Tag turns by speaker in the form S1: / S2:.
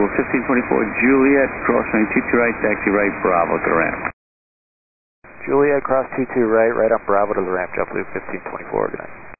S1: 1524, Juliet, crossing 22 right, taxi right, Bravo to the ramp.
S2: Juliet, cross 22 right, right on Bravo to the ramp, JetBlue 1524, good night.